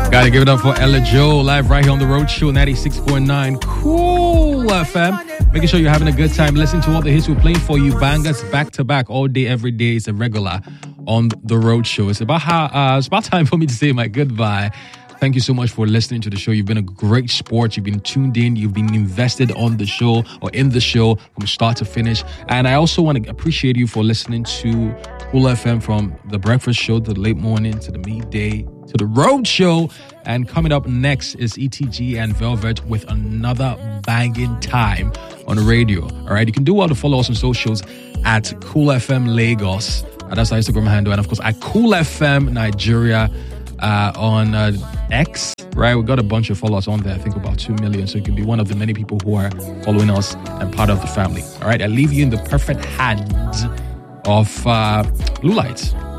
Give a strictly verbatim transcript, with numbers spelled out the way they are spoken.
Gotta give it up for Ella Joe, live right here on the Road Show, ninety-six point nine Cool F M. Making sure you're having a good time listening to all the hits we're playing for you. Bangers back to back, all day, every day. It's a regular on the Road Show. It's about how, uh, it's about time for me to say my goodbye. Thank you so much for listening to the show. You've been a great sport. You've been tuned in. You've been invested on the show or in the show from start to finish. And I also want to appreciate you for listening to Cool F M from the breakfast show to the late morning to the midday to the Road Show. And coming up next is E T G and Velvet with another banging time on the radio. All right, you can do well to follow us on socials at Cool F M Lagos. Uh, that's our Instagram handle. And of course, at Cool F M Nigeria. Uh, on uh, X, right? We got a bunch of followers on there, I think about two million. So you can be one of the many people who are following us and part of the family. All right, I leave you in the perfect hands of uh, Blue Lights.